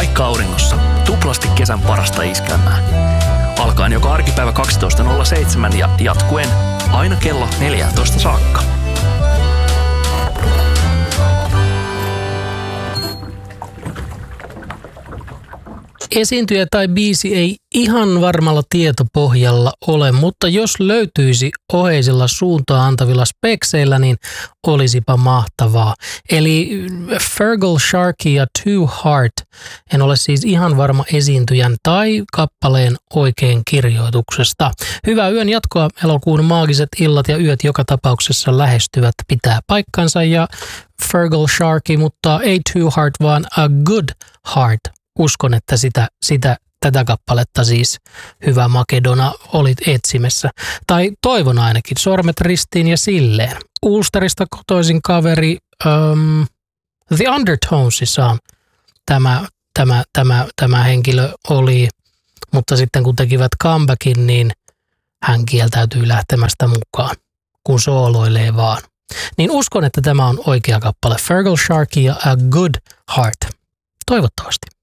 vaikka auringossa, tuplasti kesän parasta iskelmää. Alkaen joka arkipäivä 12.07 ja jatkuen aina kello 14 saakka. Esiintyjä tai biisi ei ihan varmalla tietopohjalla ole, mutta jos löytyisi oheisilla suuntaa antavilla spekseillä, niin olisipa mahtavaa. Eli Fergal Sharkey ja Too Hard. En ole siis ihan varma esiintyjän tai kappaleen oikein kirjoituksesta. Hyvää yön jatkoa. Elokuun maagiset illat ja yöt joka tapauksessa lähestyvät, pitää paikkansa, ja Fergal Sharkey, mutta ei Too Hard, vaan A Good Heart. Uskon, että tätä kappaletta siis Hyvä Makedona olit etsimässä. Tai toivon ainakin, sormet ristiin ja silleen. Ulsterista kotoisin kaveri The Undertonesissa tämä henkilö oli, mutta sitten kun tekivät comebackin, niin hän kieltäytyy lähtemästä mukaan, kun sooloilee vaan. Niin uskon, että tämä on oikea kappale. Fergal Sharkey ja A Good Heart. Toivottavasti.